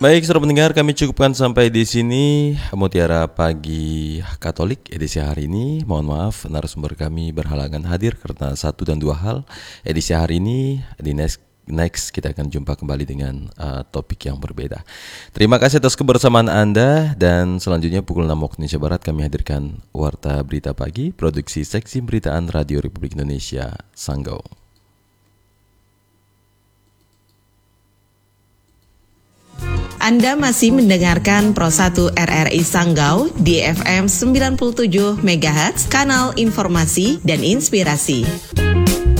Baik, saudara pendengar, kami cukupkan sampai di sini Mutiara Pagi Katolik edisi hari ini. Mohon maaf, narasumber kami berhalangan hadir karena satu dan dua hal. Edisi hari ini di next kita akan jumpa kembali dengan topik yang berbeda. Terima kasih atas kebersamaan Anda, dan selanjutnya pukul 6 waktu Indonesia Barat kami hadirkan Warta Berita Pagi, produksi Seksi Beritaan Radio Republik Indonesia, Sanggau. Anda masih mendengarkan Pro 1 RRI Sanggau di FM 97 MHz, kanal informasi dan inspirasi.